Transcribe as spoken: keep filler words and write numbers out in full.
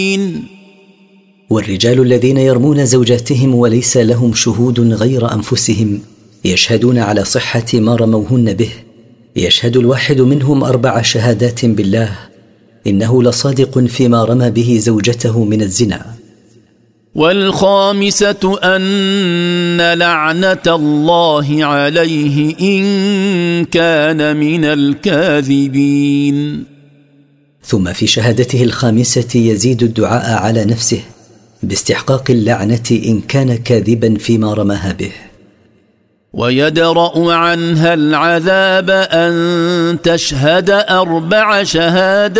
والرجال الذين يرمون زوجاتهم وليس لهم شهود غير أنفسهم يشهدون على صحة ما رموهن به، يشهد الواحد منهم أربع شهادات بالله إنه لصادق فيما رمى به زوجته من الزنا. والخامسة أن لعنة الله عليه إن كان من الكاذبين. ثم في شهادته الخامسة يزيد الدعاء على نفسه باستحقاق اللعنة إن كان كاذبا فيما رماها به. ويدرأ عنها العذاب أن تشهد أربع شهادات